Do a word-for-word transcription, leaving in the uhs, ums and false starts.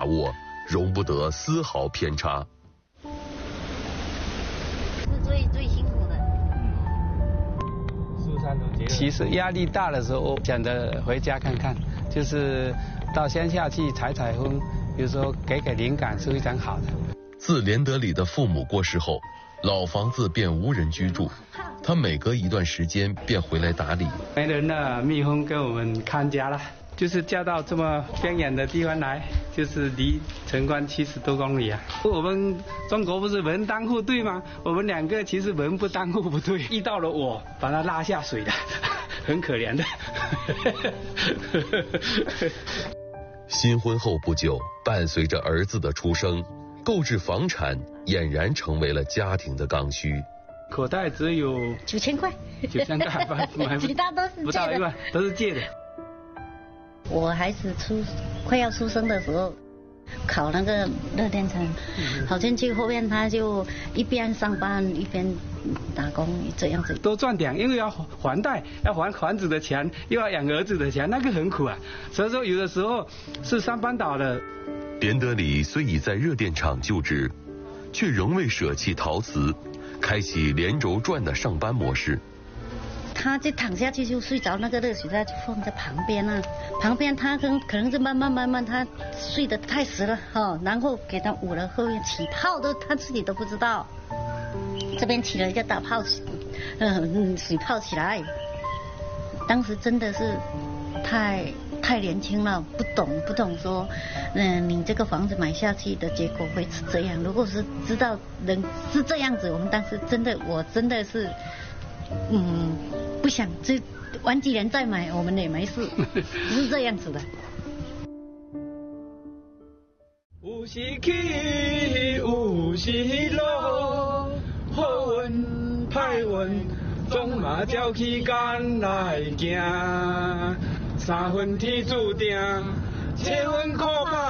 把握，容不得丝毫偏差。 是最最辛苦的。 其实压力大的时候，想着回家看看，就是到乡下去采采风，比如说给给灵感是非常好的。 自连德里的父母过世后，老房子便无人居住，他每隔一段时间便回来打理。 没人了，蜜蜂跟我们看家了，就是嫁到这么偏远的地方来，就是离城关七十多公里啊。我们中国不是门当户对吗？我们两个其实门不当户不对，遇到了我，把他拉下水的，很可怜的。 新婚后不久，伴随着儿子的出生，购置房产俨然成为了家庭的刚需。 口袋只有九千块， 九千块， 其他都是不到一万，都是借的。 我孩子出快要出生的时候，考那个热电厂，考进去后面他就一边上班一边打工，这样子多赚点，因为要还贷，要还房子的钱，又要养儿子的钱，那个很苦啊。所以说有的时候是上班倒的。 连德里虽已在热电厂就职，却仍未舍弃陶瓷，开启连轴转的上班模式。 他就躺下去就睡着，那个热水袋就放在旁边啊，旁边他可能可能是慢慢慢慢他睡得太实了哈、哦，然后给他捂了后面起泡都他自己都不知道，这边起了一个大泡，嗯水泡起来，当时真的是太太年轻了，不懂不懂说，嗯你这个房子买下去的结果会是这样，如果是知道人是这样子，我们当时真的我真的是。嗯，不想这晚几年再买，我们也没事，是这样子的。 有时起，有时落，好运歹运，总嘛照起干来行。三分天注定，七分靠打。